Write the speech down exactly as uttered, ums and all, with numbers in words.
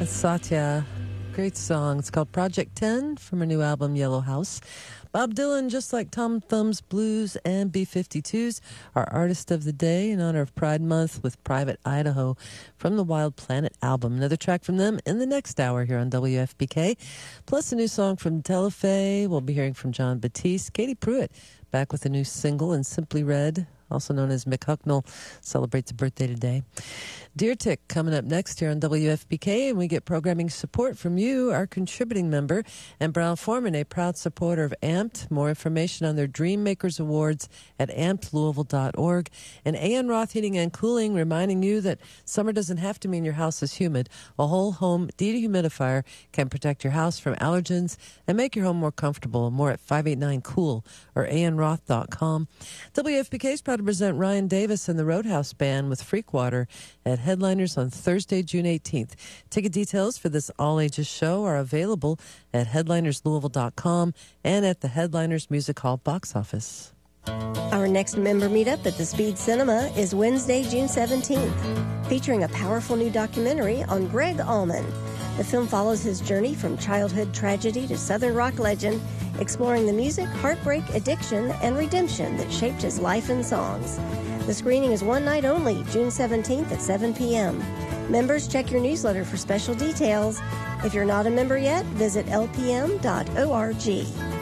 Satya. Great song. It's called Project ten from her new album, Yellow House. Bob Dylan, just like Tom Thumb's Blues and B fifty-twos, our artist of the day in honor of Pride Month with Private Idaho from the Wild Planet album. Another track from them in the next hour here on W F B K. Plus a new song from Telefe. We'll be hearing from John Batiste. Katie Pruitt back with a new single, and Simply Red, also known as Mick Hucknall, celebrates a birthday today. Deer Tick coming up next here on W F B K, and we get programming support from you, our contributing member, and Brown Foreman, a proud supporter of Amped. More information on their Dream Makers Awards at amped louisville dot org. And A N Roth Heating and Cooling, reminding you that summer doesn't have to mean your house is humid. A whole home dehumidifier can protect your house from allergens and make your home more comfortable. More at five eight nine cool or a n roth dot com. W F B K is proud to present Ryan Davis and the Roadhouse Band with Freakwater at Headliners on Thursday, June eighteenth. Ticket details for this all-ages show are available at headliners louisville dot com and at the Headliners Music Hall box office. Our next member meetup at the Speed Cinema is Wednesday, June seventeenth, featuring a powerful new documentary on Greg Allman. The film follows his journey from childhood tragedy to Southern rock legend, exploring the music, heartbreak, addiction, and redemption that shaped his life and songs. The screening is one night only, June seventeenth at seven p.m. Members, check your newsletter for special details. If you're not a member yet, visit l p m dot org.